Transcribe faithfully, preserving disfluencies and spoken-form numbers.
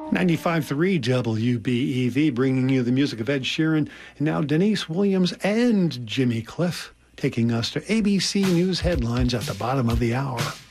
ninety-five point three W B E V, bringing you the music of Ed Sheeran, and now Denise Williams and Jimmy Cliff, taking us to A B C News headlines at the bottom of the hour.